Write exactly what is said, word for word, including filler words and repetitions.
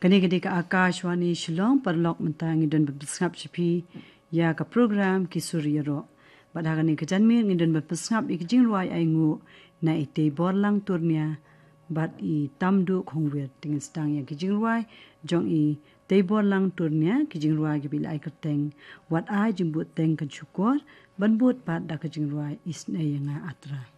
Kani-kani ka Akashwani Shillong Parlok Mentang Ngidon Bepesngap Shipi ya ka program Kisuri Ro. Badagani ka janmi ngidon bepesngap ikjing ruai ai ngu na ite borlang turnia bat i tamdu khongwer ting stang ya kijing ruai jong i te borlang turnia kijing ruai gibil ai kerteng wat ai jimbut teng kan syukur ban but pat da kijing ruai isne yang atra.